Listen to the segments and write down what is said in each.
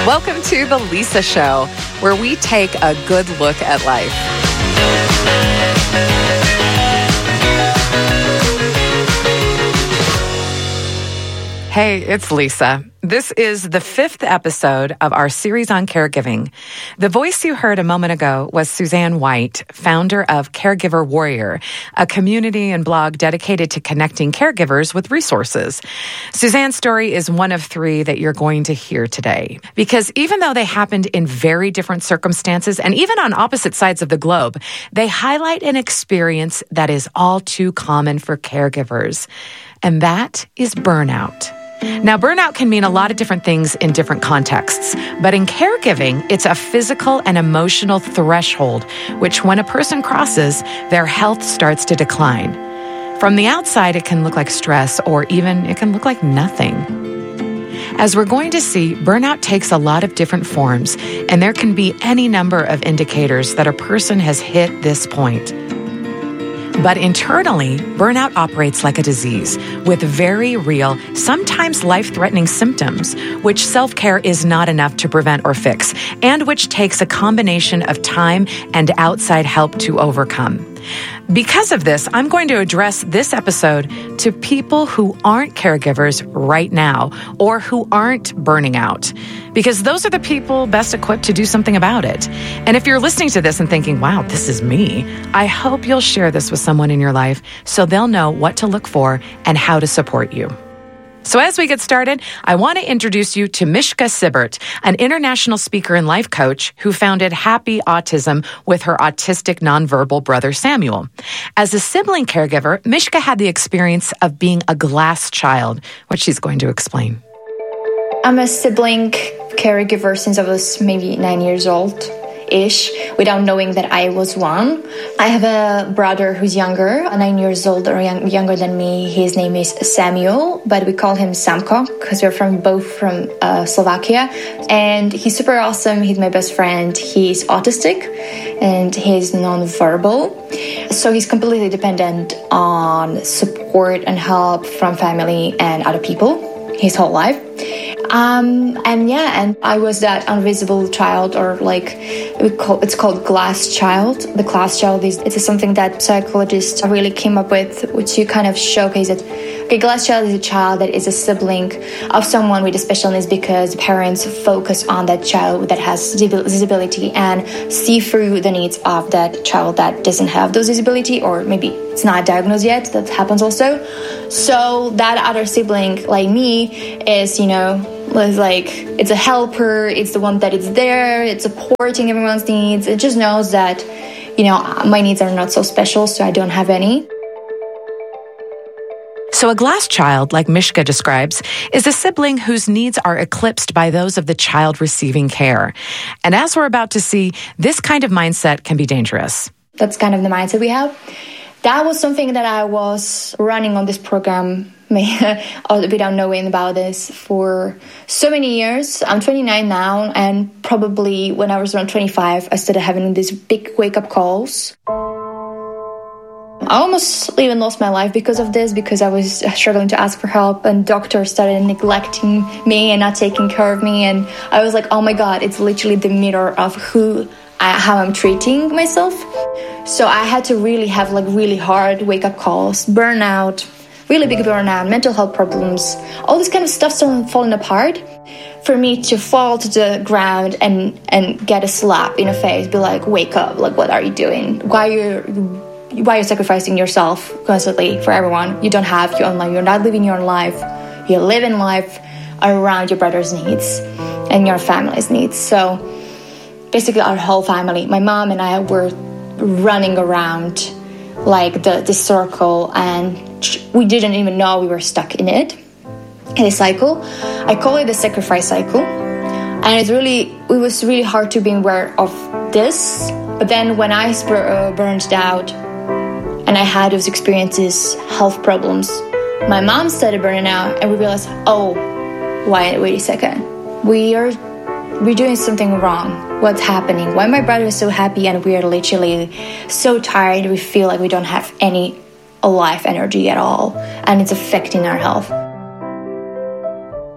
Welcome to The Lisa Show, where we take a good look at life. Hey, it's Lisa. This is the 5th episode of our series on caregiving. The voice you heard a moment ago was Suzanne White, founder of Caregiver Warrior, a community and blog dedicated to connecting caregivers with resources. Suzanne's story is one of 3 that you're going to hear today, because even though they happened in very different circumstances and even on opposite sides of the globe, they highlight an experience that is all too common for caregivers, and that is burnout. Now, burnout can mean a lot of different things in different contexts, but in caregiving, it's a physical and emotional threshold, which when a person crosses, their health starts to decline. From the outside, it can look like stress, or even it can look like nothing. As we're going to see, burnout takes a lot of different forms, and there can be any number of indicators that a person has hit this point. But internally, burnout operates like a disease with very real, sometimes life-threatening symptoms, which self-care is not enough to prevent or fix, and which takes a combination of time and outside help to overcome. Because of this, I'm going to address this episode to people who aren't caregivers right now or who aren't burning out, because those are the people best equipped to do something about it. And if you're listening to this and thinking, wow, this is me, I hope you'll share this with someone in your life so they'll know what to look for and how to support you. So as we get started, I want to introduce you to Mishka Siebert, an international speaker and life coach who founded Happy Autism with her autistic nonverbal brother Samuel. As a sibling caregiver, Mishka had the experience of being a glass child, which she's going to explain. I'm a sibling caregiver since I was maybe 9 years old-ish, without knowing that I was one. I have a brother who's younger, 9 years old or younger than me. His name is Samuel, but we call him Samko because we're both from Slovakia. And he's super awesome. He's my best friend. He's autistic and he's nonverbal. So he's completely dependent on support and help from family and other people his whole life. And I was that invisible child, or it's called glass child. The glass child it's something that psychologists really came up with to kind of showcase it. Okay, glass child is a child that is a sibling of someone with a special needs because parents focus on that child that has disability and see through the needs of that child that doesn't have those disability, or maybe it's not diagnosed yet. That happens also. So that other sibling, like me, is, it's a helper. It's the one that is there. It's supporting everyone's needs. It just knows that, my needs are not so special, so I don't have any. So a glass child, like Mishka describes, is a sibling whose needs are eclipsed by those of the child receiving care. And as we're about to see, this kind of mindset can be dangerous. That's kind of the mindset we have. That was something that I was running on this program without knowing about this for so many years. I'm 29 now, and probably when I was around 25, I started having these big wake-up calls. I almost even lost my life because of this, because I was struggling to ask for help, and doctors started neglecting me and not taking care of me. And I was like, oh my God, it's literally the mirror of how I'm treating myself. So I had to really have really hard wake-up calls, burnout, really big burnout, mental health problems, all this kind of stuff started falling apart for me to fall to the ground and get a slap in the face, be like, wake up, what are you doing? Why are you sacrificing yourself constantly for everyone? You don't have your own life. You're not living your own life. You're living life around your brother's needs and your family's needs. So basically our whole family, my mom and I, were running around like this circle, and we didn't even know we were stuck in it, in a cycle. I call it the sacrifice cycle. And it was really hard to be aware of this. But then when I burned out, and I had those experiences, health problems, my mom started burning out, and we realized, wait a second. We're doing something wrong. What's happening? Why my brother is so happy and we are literally so tired, we feel like we don't have any life energy at all, and it's affecting our health.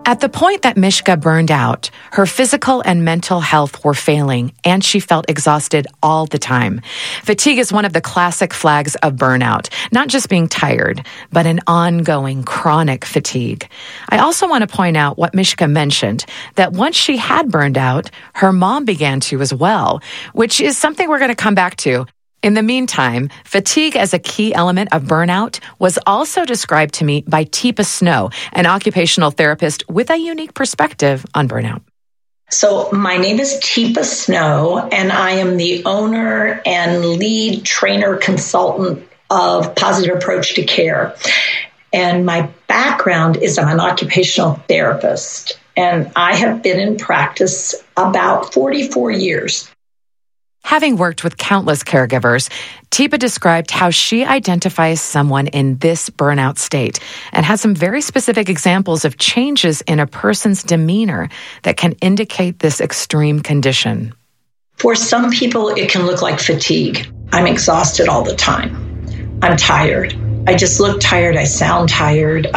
At the point that Mishka burned out, her physical and mental health were failing, and she felt exhausted all the time. Fatigue is one of the classic flags of burnout, not just being tired, but an ongoing chronic fatigue. I also want to point out what Mishka mentioned, that once she had burned out, her mom began to as well, which is something we're going to come back to. In the meantime, fatigue as a key element of burnout was also described to me by Teepa Snow, an occupational therapist with a unique perspective on burnout. So my name is Teepa Snow, and I am the owner and lead trainer consultant of Positive Approach to Care. And my background is I'm an occupational therapist, and I have been in practice about 44 years. Having worked with countless caregivers, Teepa described how she identifies someone in this burnout state and has some very specific examples of changes in a person's demeanor that can indicate this extreme condition. For some people, it can look like fatigue. I'm exhausted all the time. I'm tired. I just look tired. I sound tired.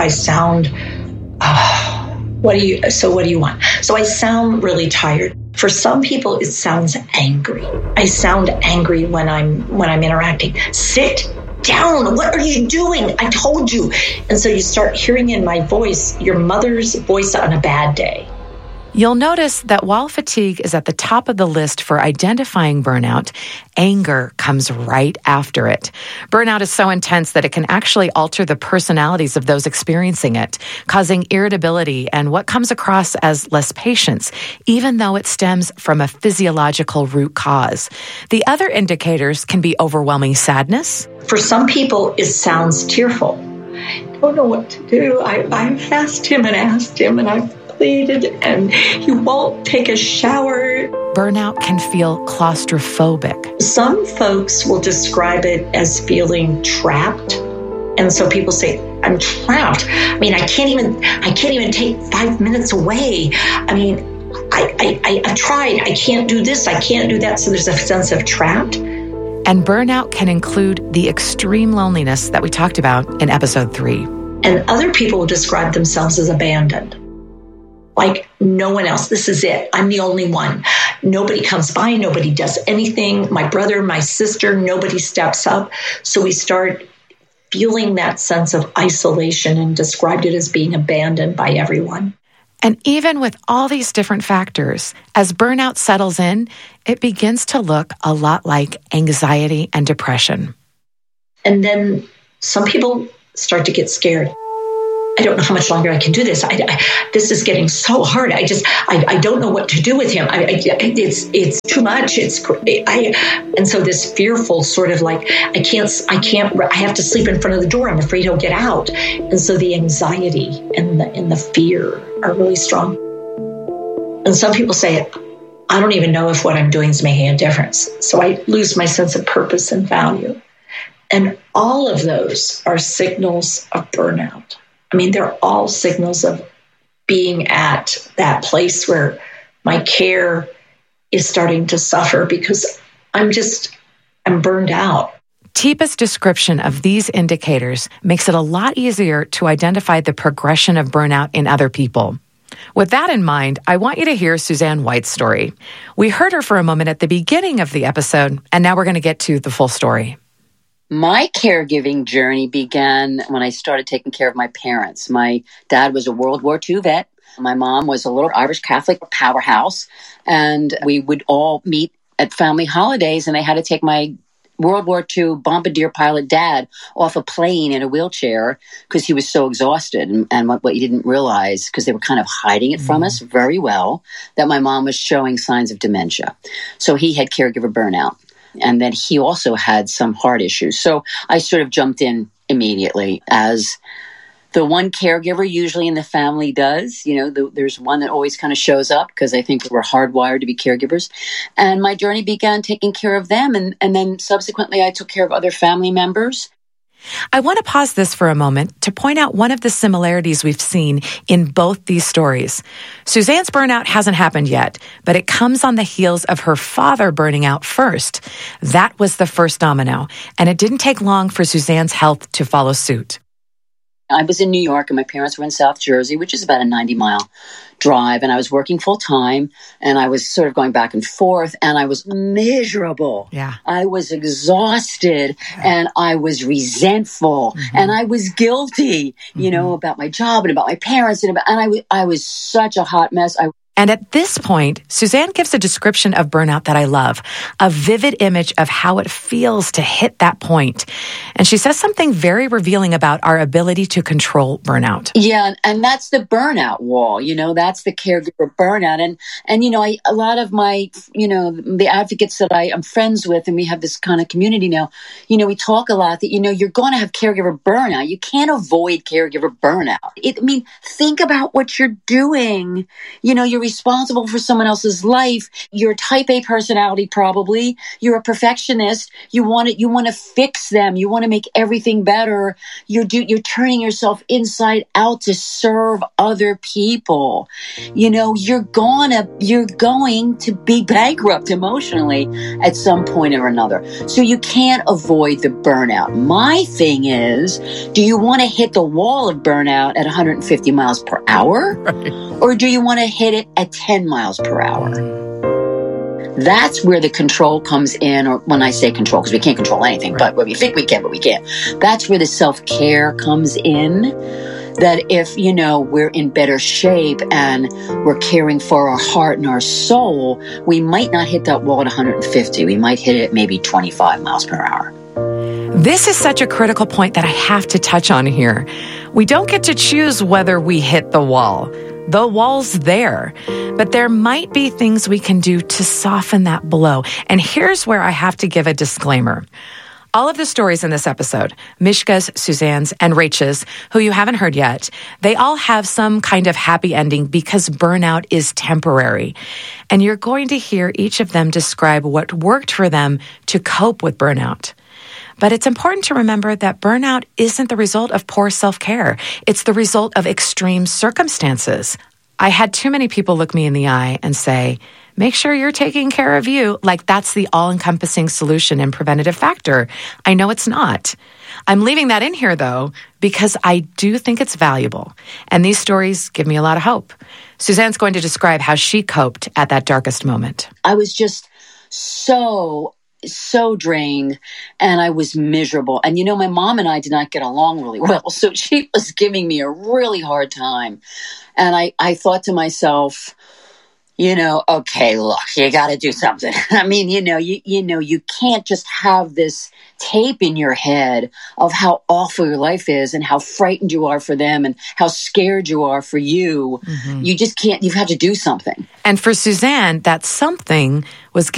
What do you want? So I sound really tired. For some people, it sounds angry. I sound angry when I'm interacting. Sit down. What are you doing? I told you. And so you start hearing in my voice your mother's voice on a bad day. You'll notice that while fatigue is at the top of the list for identifying burnout, anger comes right after it. Burnout is so intense that it can actually alter the personalities of those experiencing it, causing irritability and what comes across as less patience, even though it stems from a physiological root cause. The other indicators can be overwhelming sadness. For some people, it sounds tearful. I don't know what to do. I've asked him and I've pleaded, and he won't take a shower. Burnout can feel claustrophobic. Some folks will describe it as feeling trapped. And so people say, I'm trapped. I mean, I can't even take 5 minutes away. I mean, I've tried. I can't do this. I can't do that. So there's a sense of trapped. And burnout can include the extreme loneliness that we talked about in episode 3. And other people will describe themselves as abandoned. Like no one else. This is it. I'm the only one. Nobody comes by. Nobody does anything. My brother, my sister, nobody steps up. So we start feeling that sense of isolation and described it as being abandoned by everyone. And even with all these different factors, as burnout settles in, it begins to look a lot like anxiety and depression. And then some people start to get scared. I don't know how much longer I can do this. This is getting so hard. I don't know what to do with him. It's too much. And so this fearful sort of like, I have to sleep in front of the door. I'm afraid he'll get out. And so the anxiety and the fear are really strong. And some people say, I don't even know if what I'm doing is making a difference. So I lose my sense of purpose and value. And all of those are signals of burnout. I mean, they're all signals of being at that place where my care is starting to suffer because I'm burned out. Teepa's description of these indicators makes it a lot easier to identify the progression of burnout in other people. With that in mind, I want you to hear Suzanne White's story. We heard her for a moment at the beginning of the episode, and now we're going to get to the full story. My caregiving journey began when I started taking care of my parents. My dad was a World War II vet. My mom was a little Irish Catholic powerhouse. And we would all meet at family holidays, and I had to take my World War II bombardier pilot dad off a plane in a wheelchair because he was so exhausted. And what you didn't realize, because they were kind of hiding it from us very well, that my mom was showing signs of dementia. So he had caregiver burnout. And then he also had some heart issues. So I sort of jumped in immediately, as the one caregiver usually in the family does. You know, there's one that always kind of shows up because I think we're hardwired to be caregivers. And my journey began taking care of them. And then subsequently, I took care of other family members. I want to pause this for a moment to point out one of the similarities we've seen in both these stories. Suzanne's burnout hasn't happened yet, but it comes on the heels of her father burning out first. That was the first domino, and it didn't take long for Suzanne's health to follow suit. I was in New York and my parents were in South Jersey, which is about a 90-mile drive. And I was working full time and I was sort of going back and forth and I was miserable. Yeah. I was exhausted and I was resentful and I was guilty, you know, about my job and about my parents and I was such a hot mess. And at this point, Suzanne gives a description of burnout that I love, a vivid image of how it feels to hit that point. And she says something very revealing about our ability to control burnout. Yeah, and that's the burnout wall, you know, that's the caregiver burnout. And you know, a lot of my, you know, the advocates that I'm friends with, and we have this kind of community now, you know, we talk a lot that, you know, you're going to have caregiver burnout. You can't avoid caregiver burnout. I mean, think about what you're doing. You know, you're responsible for someone else's life. You're a type A personality, probably. You're a perfectionist. You want to fix them. You want to make everything better. You're turning yourself inside out to serve other people. You know, you're going to be bankrupt emotionally at some point or another. So you can't avoid the burnout. My thing is, do you want to hit the wall of burnout at 150 miles per hour? Right. Or do you want to hit it at 10 miles per hour? That's where the control comes in, or when I say control, because we can't control anything, but when we think we can, but we can't. That's where the self-care comes in. That if, you know, we're in better shape and we're caring for our heart and our soul, we might not hit that wall at 150. We might hit it at maybe 25 miles per hour. This is such a critical point that I have to touch on here. We don't get to choose whether we hit the wall. The wall's there, but there might be things we can do to soften that blow. And here's where I have to give a disclaimer. All of the stories in this episode, Mishka's, Suzanne's, and Rachel's, who you haven't heard yet, they all have some kind of happy ending because burnout is temporary. And you're going to hear each of them describe what worked for them to cope with burnout. But it's important to remember that burnout isn't the result of poor self-care. It's the result of extreme circumstances. I had too many people look me in the eye and say, make sure you're taking care of you, like that's the all-encompassing solution and preventative factor. I know it's not. I'm leaving that in here, though, because I do think it's valuable. And these stories give me a lot of hope. Suzanne's going to describe how she coped at that darkest moment. I was just so drained and I was miserable. And, you know, my mom and I did not get along really well. So she was giving me a really hard time. And I thought to myself, you know, okay, look, you got to do something. I mean, you can't just have this tape in your head of how awful your life is and how frightened you are for them and how scared you are for you. Mm-hmm. You just can't, you have to do something. And for Suzanne, that something was